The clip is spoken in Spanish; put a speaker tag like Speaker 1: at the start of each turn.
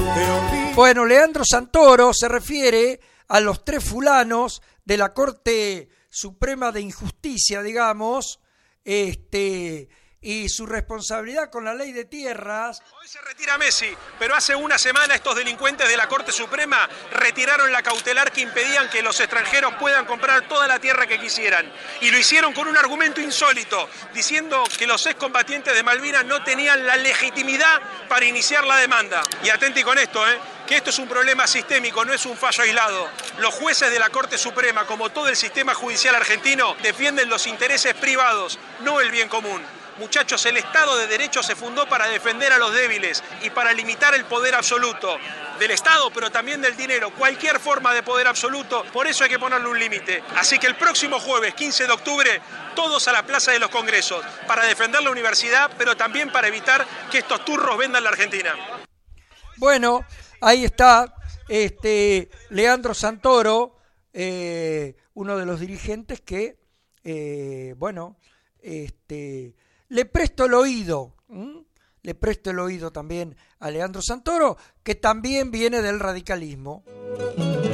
Speaker 1: Bueno, Leandro Santoro se refiere a los 3 fulanos de la Corte Suprema de Injusticia, digamos, y su responsabilidad con la ley de tierras.
Speaker 2: Hoy se retira Messi, pero hace una semana estos delincuentes de la Corte Suprema retiraron la cautelar que impedían que los extranjeros puedan comprar toda la tierra que quisieran. Y lo hicieron con un argumento insólito, diciendo que los excombatientes de Malvinas no tenían la legitimidad para iniciar la demanda. Y atenti con esto, que esto es un problema sistémico, no es un fallo aislado. Los jueces de la Corte Suprema, como todo el sistema judicial argentino, defienden los intereses privados, no el bien común. Muchachos, el Estado de Derecho se fundó para defender a los débiles y para limitar el poder absoluto del Estado, pero también del dinero. Cualquier forma de poder absoluto, por eso hay que ponerle un límite. Así que el próximo jueves, 15 de octubre, todos a la Plaza de los Congresos, para defender la universidad, pero también para evitar que estos turros vendan la Argentina.
Speaker 1: Bueno, ahí está Leandro Santoro, uno de los dirigentes que, le presto el oído, le presto el oído también a Leandro Santoro, que también viene del radicalismo.